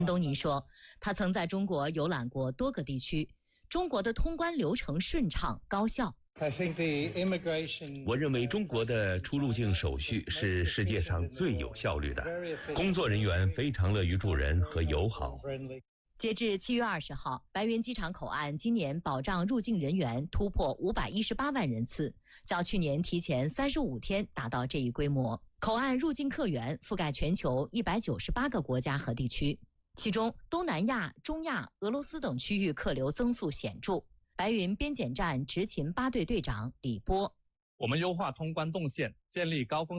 东尼说，他曾在中国游览过多个地区，中国的通关流程顺畅高效。 我认为中国的出入境手续是世界上最有效率的，工作人员非常乐于助人和友好。 截至7月20号，白云机场口岸今年保障入境人员突破518万人次，较去年提前35天达到这一规模。口岸入境客源覆盖全球198个国家和地区，其中东南亚、中亚、俄罗斯等区域客流增速显著。白云边检站执勤8队队长李波： 我们优化通关动线，建立高风